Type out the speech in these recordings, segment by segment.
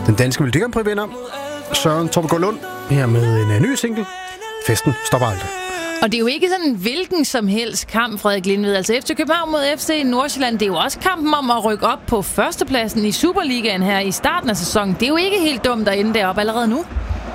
Den danske Melodi Grand Prix-vinder Søren Troppegaard Lund her med en ny single. Festen stopper aldrig. Og det er jo ikke sådan en hvilken som helst kamp, Frederik Lindved. Altså FC København mod FC Nordsjælland, det er jo også kampen om at rykke op på førstepladsen i Superligaen her i starten af sæsonen. Det er jo ikke helt dumt at ende deroppe allerede nu.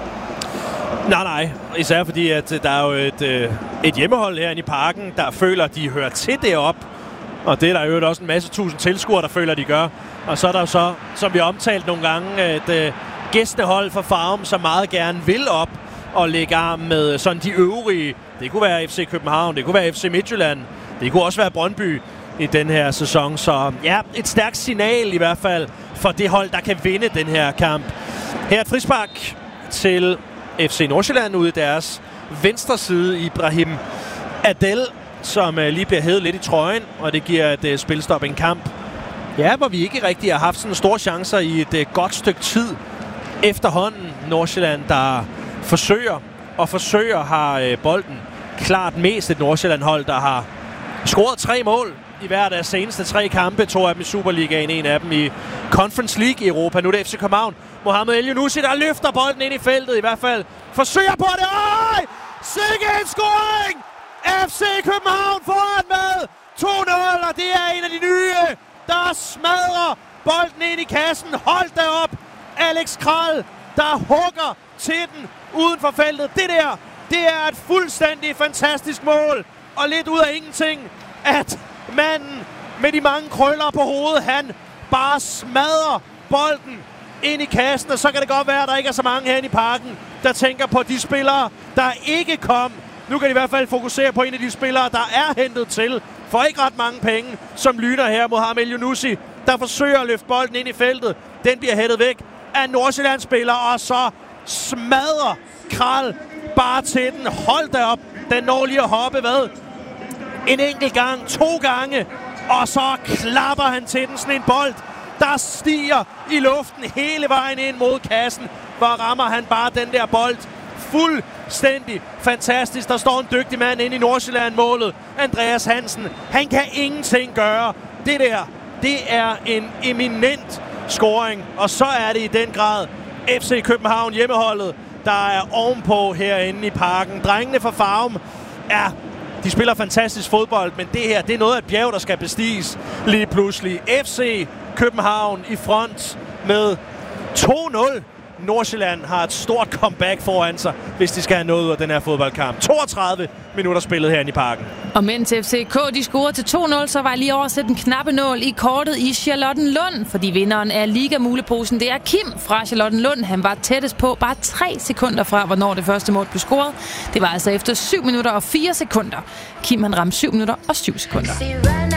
Nej. Især fordi, at der er jo et hjemmehold herinde i Parken, der føler, at de hører til deroppe. Og det er der jo også en masse tusind tilskuere, der føler, at de gør. Og så er der jo så, som vi har omtalt nogle gange, et gæstehold fra Farum, som meget gerne vil op og lægge arm med sådan de øvrige. Det kunne være FC København, det kunne være FC Midtjylland, det kunne også være Brøndby i den her sæson. Så ja, et stærkt signal i hvert fald for det hold, der kan vinde den her kamp. Her er et frispark til FC Nordsjælland ude i deres venstre side. Ibrahim Adel, som lige bliver hævet lidt i trøjen, og det giver et spilstop, en kamp. Ja, hvor vi ikke rigtig har haft sådan store chancer i et godt stykke tid efterhånden. Nordsjælland, der forsøger, har bolden klart mest et Nordsjælland-hold, der har scoret 3 mål i hver af deres seneste 3 kampe. 2 af dem i Superligaen, en af dem i Conference League i Europa. Nu er det FC København. Mohamed El Younousi, der løfter bolden ind i feltet i hvert fald. Forsøger på det. Øj! Sikke en scoring! FC København foran med 2-0, og det er en af de nye, der smadrer bolden ind i kassen. Hold da op! Alex Kral, der hugger til den uden for feltet. Det er et fuldstændig fantastisk mål. Og lidt ud af ingenting, at manden med de mange krøller på hovedet, han bare smadrer bolden ind i kassen. Og så kan det godt være, at der ikke er så mange herinde i Parken, der tænker på de spillere, der ikke kom. Nu kan de i hvert fald fokusere på en af de spillere, der er hentet til for ikke ret mange penge, som lyner her. Mohamed El Younousi, der forsøger at løfte bolden ind i feltet. Den bliver hættet væk af en Nordsjælland-spiller, og så smadrer Kral bare til den. Hold da op. Den når lige at hoppe, en enkelt gang, 2 gange, og så klapper han til den. Sådan en bold, der stiger i luften hele vejen ind mod kassen. Hvor rammer han bare den der bold fuldstændig fantastisk. Der står en dygtig mand inde i Nordsjælland-målet. Andreas Hansen. Han kan ingenting gøre. Det er en eminent scoring. Og så er det i den grad FC København, hjemmeholdet, der er ovenpå herinde i Parken. Drengene fra Farum, de spiller fantastisk fodbold, men det her, det er noget af et bjerg, der skal bestiges lige pludselig. FC København i front med 2-0. Nordsjælland har et stort comeback foran sig, hvis de skal have noget ud af den her fodboldkamp. 32 minutter spillet herinde i Parken. Og mens FCK de scorede til 2-0, så var jeg lige oversat en knappenål i kortet i Charlottenlund, fordi vinderen af Liga-muleposen, det er Kim fra Charlottenlund. Han var tættest på, bare 3 sekunder fra, hvornår det første mål blev scoret. Det var altså efter 7 minutter og 4 sekunder. Kim han ramte 7 minutter og 7 sekunder.